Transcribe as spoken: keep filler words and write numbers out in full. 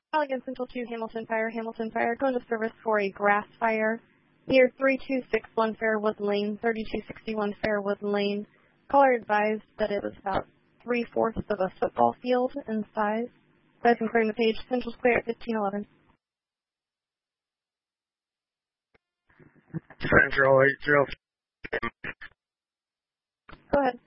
Allegan Central two, Hamilton Fire, Hamilton Fire, going to service for a grass fire near three two six one Fairwood Lane, thirty-two sixty-one Fairwood Lane. Caller advised that it was about three-fourths of a football field in size. Guys, I'm clearing the page. Central Square at fifteen eleven. Central eight zero. Go ahead.